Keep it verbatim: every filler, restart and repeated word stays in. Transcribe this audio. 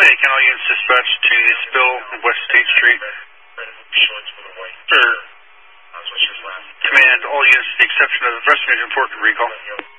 Can all units dispatch to the spill on West State Street. Or, command all units with the exception of the rescue engine report to recall.